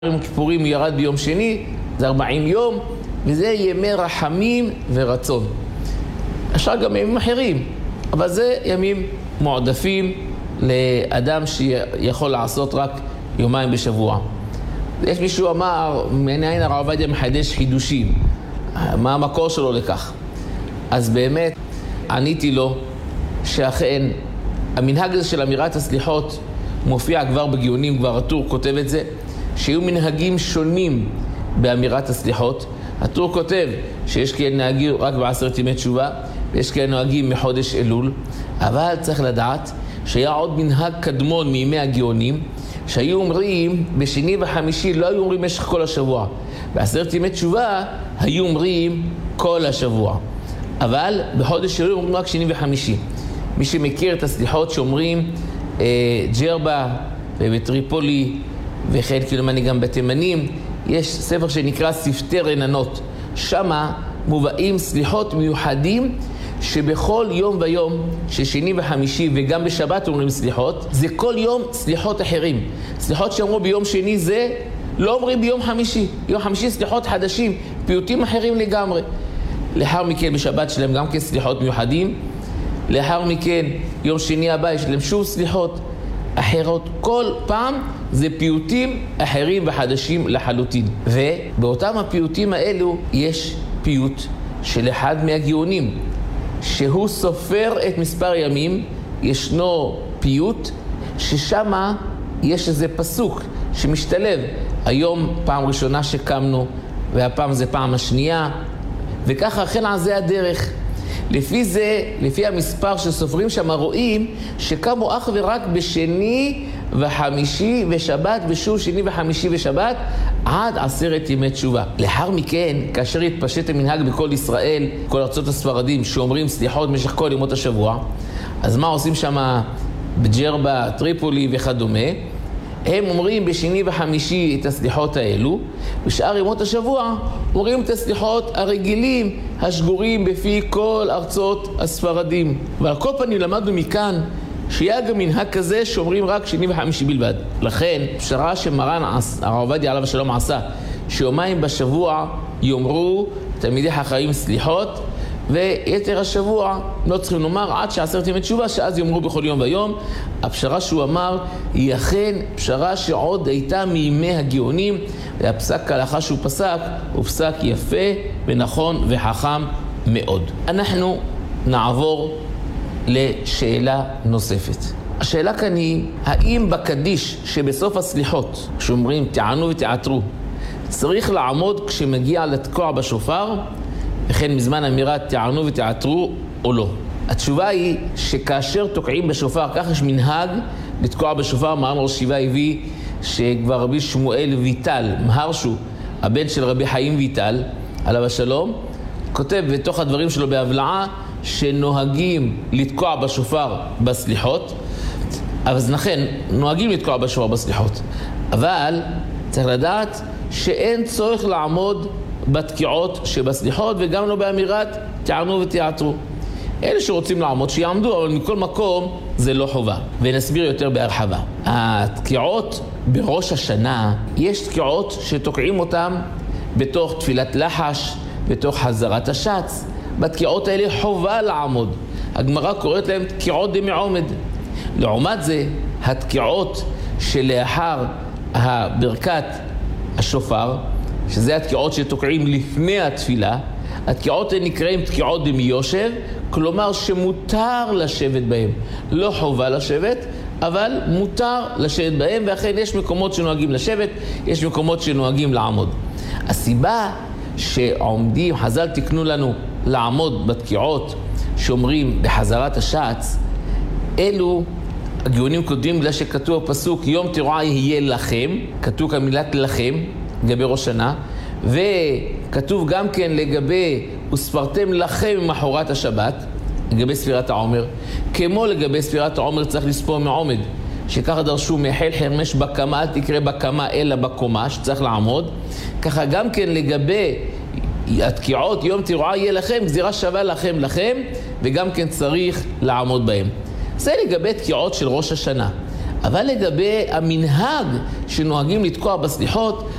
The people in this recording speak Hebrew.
יום כיפורים ירד ביום שני, זה 40 יום, וזה ימי רחמים ורצון. אפשר גם ימים אחרים, אבל זה ימים מועדפים לאדם שיכול לעשות רק יומיים בשבוע. יש מישהו אמר, מעניין הרב עובדיה מחדש חידושים, מה המקור שלו לכך? אז באמת עניתי לו שאכן המנהג הזה של אמירת הסליחות מופיע כבר בגאונים, כבר הטור כותב את זה, שיהיו מנהגים שונים באמירת הסליחות. הטור כותב שיש כאלה נהגים רק ב10 ימי תשובה, ויש כאלה נהגים מחודש אלול, אבל צריך לדעת שהיה עוד מנהג קדמון מימי הגאונים, שהיו אומרים בשני וחמישי, לא היו אומרים משך כל השבוע. ב10 ימי תשובה היו אומרים כל השבוע. אבל בחודש אלול אומרים רק שני וחמישי. מי שמכיר את הסליחות שאומרים ג'רבה ובטריפולי וכן כלומני גם בתימנים, יש ספר שנקרא שפתי רננות. שמה מובאים סליחות מיוחדים שבכל יום ויום, ששני וחמישי וגם בשבת אומרים סליחות, זה כל יום סליחות אחרים. סליחות שאומרו ביום שני זה לא אומרים ביום חמישי. ביום חמישי סליחות חדשים, פיוטים אחרים לגמרי. לאחר מכן בשבת שלהם גם כסליחות מיוחדים. לאחר מכן יום שני הבא יש להם שוב סליחות אחרות. כל פעם זה פיוטים אחרים וחדשים לחלוטין. ובאותם הפיוטים האלו יש פיוט של אחד מהגאונים, שהוא סופר את מספר ימים. ישנו פיוט ששמה יש איזה פסוק שמשתלב. היום פעם ראשונה שקמנו, והפעם זה פעם השנייה, וככה אכן על זה הדרך. לפי זה, לפי המספר שסופרים שם, רואים שקמו אך ורק בשני וחמישי ושבת, ושוב שני וחמישי ושבת, עד 10 ימי תשובה. לאחר מכן, כאשר התפשט המנהג בכל ישראל, כל ארצות הספרדים, שאומרים סליחות במשך כל ימות השבוע, אז מה עושים שם בג'רבה, טריפולי וכדומה? הם אומרים בשני וחמישי את הסליחות האלו, בשאר ימות השבוע אומרים את הסליחות הרגילים, השגורים בפי כל ארצות הספרדים. ועל כל פנים למדנו מכאן שהיה גם מנהג כזה שאומרים רק שני וחמישי בלבד. לכן פשרה שמרן הרב עובדיה עליו השלום עשה, שיומיים בשבוע יאמרו תלמידי חכמים סליחות, ויתר השבוע לא צריכים לומר עד ש10 ימי תשובה, שאז יאמרו בכל יום ויום. הפשרה שהוא אמר היא אכן פשרה שעוד הייתה מימי הגאונים, והפסק ההלכה שהוא פסק הוא פסק יפה ונכון וחכם מאוד. אנחנו נעבור לשאלה נוספת. השאלה כאן היא, האם בקדיש שבסוף הסליחות, שאומרים תענו ותעתרו, צריך לעמוד כשמגיע לתקוע בשופר, וכן מזמן אמירת תענו ותעתרו או לא? התשובה היא שכאשר תוקעים בשופר, כך יש מנהג לתקוע בשופר. מרן ראש ישיבה הביא שכבר רבי שמואל ויטל, מהרשו, הבן של רבי חיים ויטל, עליו השלום, כותב בתוך הדברים שלו בהבלעה שנוהגים לתקוע בשופר בסליחות. אז לכן נוהגים לתקוע בשופר בסליחות, אבל צריך לדעת שאין צורך לעמוד בתקיעות שבסליחות, וגם לא באמירת תענו ותעתרו. אלה שרוצים לעמוד שיעמדו, אבל מכל מקום זה לא חובה. ונסביר יותר בהרחבה. התקיעות בראש השנה, יש תקיעות שתוקעים אותם בתוך תפילת לחש, בתוך חזרת השץ. בתקיעות האלה חובה לעמוד. הגמרא קוראת להם תקיעות דמעומד. לעומת זה, התקיעות שלאחר ברכת השופר, שזה התקיעות שתוקעים לפני התפילה, התקיעות הן נקראים תקיעות דמיושב, כלומר שמותר לשבת בהם. לא חובה לשבת, אבל מותר לשבת בהם, ואכן יש מקומות שנוהגים לשבת, יש מקומות שנוהגים לעמוד. הסיבה שעומדים, חז"ל תקנו לנו לעמוד בתקיעות שאומרים בחזרת השץ, אלו הגאונים כותבים בגלל שכתוב הפסוק יום תרועה יהיה לכם, כתוב כמילת לכם לגבי ראש שנה, וכתוב גם כן לגבי וספרתם לכם ממחרת השבת, לגבי ספירת העומר. כמו לגבי ספירת העומר צריך לספור מעומד, שככה דרשו מחל חרמש בקמה, אל תקרא בקמה אלא בקומה, שצריך לעמוד. ככה גם כן לגבי התקיעות יום תרועה יהיה לכם, גזירה שווה לכם, וגם כן צריך לעמוד בהם. זה לגבי תקיעות של ראש השנה. אבל לגבי המנהג שנוהגים לתקוע בסליחות,